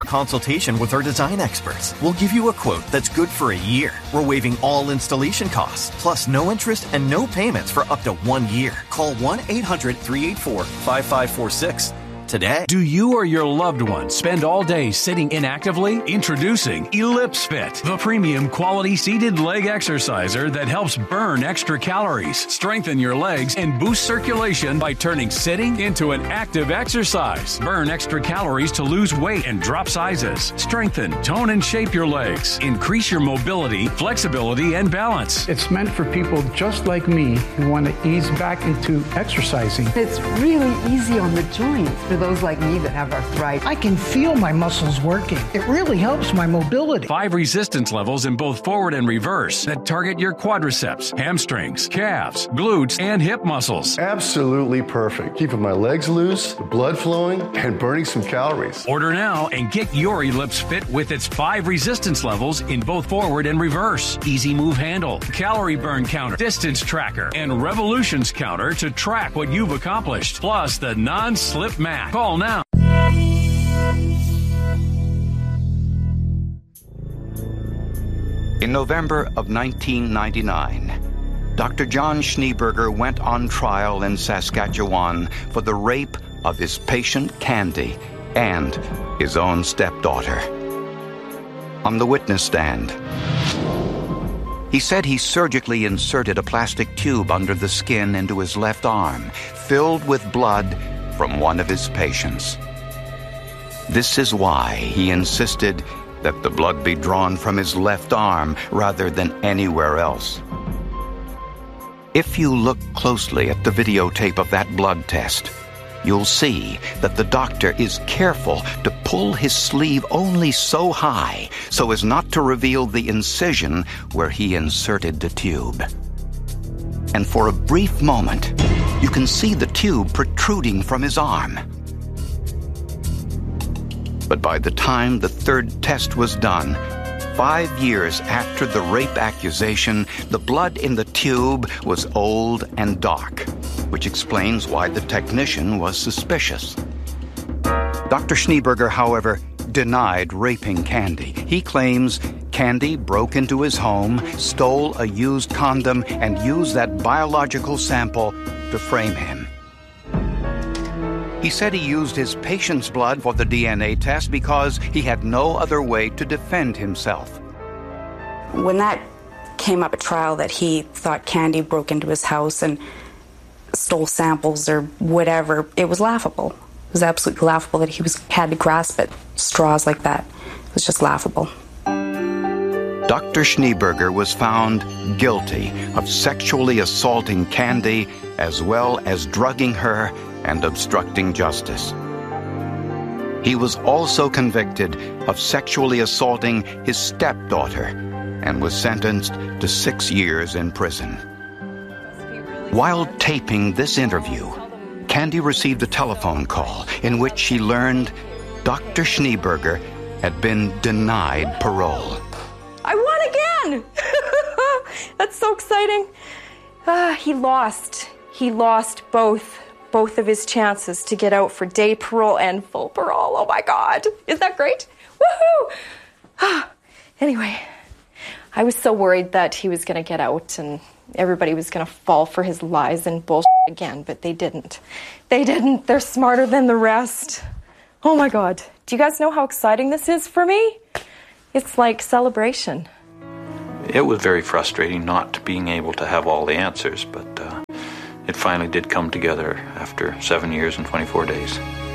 consultation with our design experts. We'll give you a quote that's good for a year. We're waiving all installation costs, plus no interest and no payments for up to 1 year. Call 1-800-384-5546 today. Do you or your loved one spend all day sitting inactively? Introducing Ellipse Fit, the premium quality seated leg exerciser that helps burn extra calories, strengthen your legs, and boost circulation by turning sitting into an active exercise. Burn extra calories to lose weight and drop sizes. Strengthen, tone, and shape your legs. Increase your mobility, flexibility, and balance. It's meant for people just like me who want to ease back into exercising. It's really easy on the joints for those like me that have arthritis. I can feel my muscles working. It really helps my mobility. 5 resistance levels in both forward and reverse that target your quadriceps, hamstrings, calves, glutes, and hip muscles. Absolutely perfect. Keeping my legs loose, the blood flowing, and burning some calories. Order now and get your Ellipse Fit with its 5 resistance levels in both forward and reverse. Easy move handle, calorie burn counter, distance tracker, and revolutions counter to track what you've accomplished. Plus the non-slip mat. Call now. In November of 1999, Dr. John Schneeberger went on trial in Saskatchewan for the rape of his patient Candy and his own stepdaughter. On the witness stand, he said he surgically inserted a plastic tube under the skin into his left arm, filled with blood from one of his patients. This is why he insisted that the blood be drawn from his left arm rather than anywhere else. If you look closely at the videotape of that blood test, you'll see that the doctor is careful to pull his sleeve only so high so as not to reveal the incision where he inserted the tube. And for a brief moment, you can see the tube protruding from his arm. But by the time the third test was done, 5 years after the rape accusation, the blood in the tube was old and dark, which explains why the technician was suspicious. Dr. Schneeberger, however, denied raping Candy. He claims Candy broke into his home, stole a used condom, and used that biological sample to frame him. He said he used his patient's blood for the DNA test because he had no other way to defend himself. When that came up at trial that he thought Candy broke into his house and stole samples or whatever, it was laughable. It was absolutely laughable that he had to grasp at straws like that. It was just laughable. Dr. Schneeberger was found guilty of sexually assaulting Candy as well as drugging her and obstructing justice. He was also convicted of sexually assaulting his stepdaughter and was sentenced to 6 years in prison. While taping this interview, Candy received a telephone call in which she learned Dr. Schneeberger had been denied parole. I won again! That's so exciting. He lost. He lost both of his chances to get out for day parole and full parole. Oh my God. Isn't that great? Woohoo! Anyway, I was so worried that he was going to get out and everybody was going to fall for his lies and bullshit again, but they didn't. They didn't. They're smarter than the rest. Oh my God. Do you guys know how exciting this is for me? It's like celebration. It was very frustrating not being able to have all the answers, but it finally did come together after 7 years and 24 days.